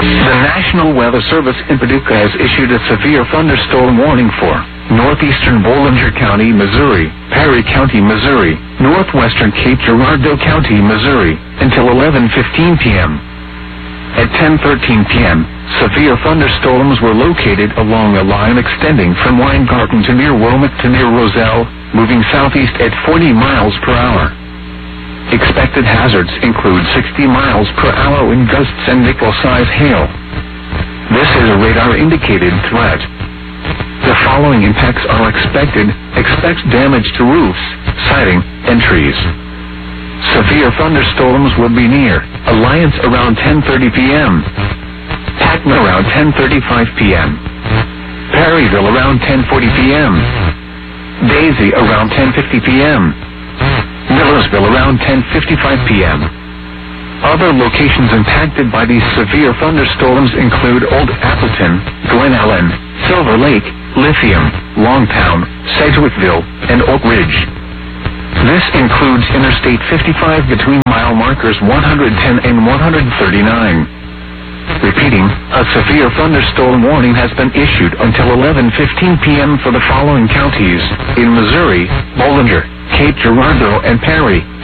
The National Weather Service in Paducah has issued a severe thunderstorm warning for northeastern Bollinger County, Missouri, Perry County, Missouri, northwestern Cape Girardeau County, Missouri, until 11:15 p.m. At 10:13 p.m., severe thunderstorms were located along a line extending from Weingarten to near Womack to near Roselle, moving southeast at 40 miles per hour. Expected hazards include 60 miles per hour wind gusts and nickel-size hail. This is a radar-indicated threat. The following impacts are expected. Expect damage to roofs, siding, and trees. Severe thunderstorms will be near Alliance around 10:30 p.m. Patna around 10:35 p.m. Perryville around 10:40 p.m. Daisy around 10:50 p.m. Millersville around 10:55 p.m. Other locations impacted by these severe thunderstorms include Old Appleton, Glen Ellen, Silver Lake, Lithium, Longtown, Sedgwickville, and Oak Ridge. This includes Interstate 55 between mile markers 110 and 139. Repeating, a severe thunderstorm warning has been issued until 11:15 p.m. for the following counties in Missouri: Bollinger, Cape Girardeau, and Perry,